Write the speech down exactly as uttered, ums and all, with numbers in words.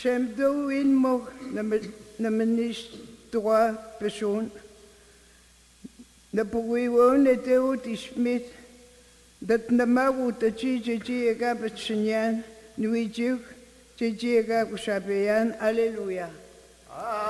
Shem do in mo na ministre droit person. Na pugwiwon na teo tismit dat na magu ta chi chi chi ega patsinyan nuijuk chi chi ega kusabeyan. Alleluia.